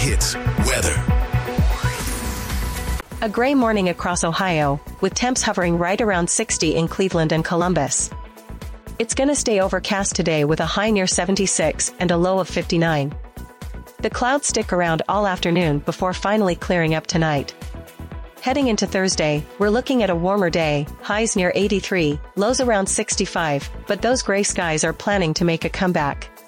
Hits weather. A gray morning across Ohio, with temps hovering right around 60 in Cleveland and Columbus. It's gonna stay overcast today with a high near 76 and a low of 59. The clouds stick around all afternoon before finally clearing up tonight. Heading into Thursday, we're looking at a warmer day, highs near 83, lows around 65, but those gray skies are planning to make a comeback.